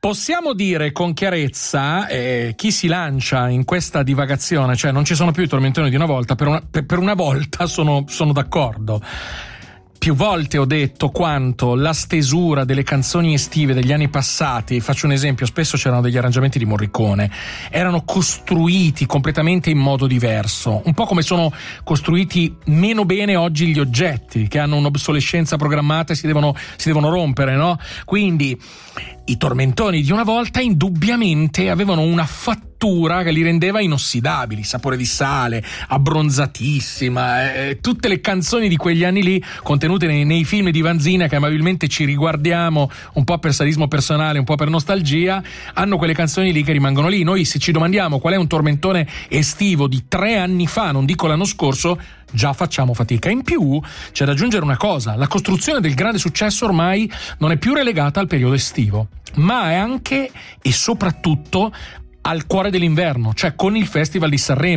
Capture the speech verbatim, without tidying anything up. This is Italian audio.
Possiamo dire con chiarezza, eh, chi si lancia in questa divagazione, cioè non ci sono più i tormentoni di una volta, per una, per, per una volta sono, sono d'accordo. Più volte ho detto quanto la stesura delle canzoni estive degli anni passati, faccio un esempio, spesso c'erano degli arrangiamenti di Morricone, erano costruiti completamente in modo diverso, un po' come sono costruiti meno bene oggi gli oggetti, che hanno un'obsolescenza programmata e si devono, si devono rompere, no? Quindi i tormentoni di una volta indubbiamente avevano una fattura che li rendeva inossidabili, sapore di sale, abbronzatissima, eh, tutte le canzoni di quegli anni lì contenute nei, nei film di Vanzina, che amabilmente ci riguardiamo un po' per sadismo personale, un po' per nostalgia, hanno quelle canzoni lì che rimangono lì. Noi, se ci domandiamo qual è un tormentone estivo di tre anni fa, non dico l'anno scorso, già facciamo fatica. In più c'è da aggiungere una cosa: la costruzione del grande successo ormai non è più relegata al periodo estivo, ma è anche e soprattutto al cuore dell'inverno, cioè con il Festival di Sanremo.